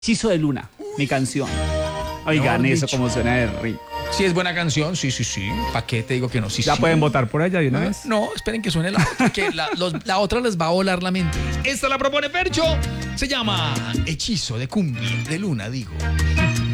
Hechizo de Luna, mi canción. Oigan, Mejor eso dicho. como suena de rico. Sí, es buena canción, sí. ¿Para qué te digo que no? Sí, ¿Ya sí. pueden votar por ella de una vez? No, esperen que suene la otra, que la otra les va a volar la mente. Esta la propone Percho. Se llama Hechizo de Cumbia, de Luna, digo.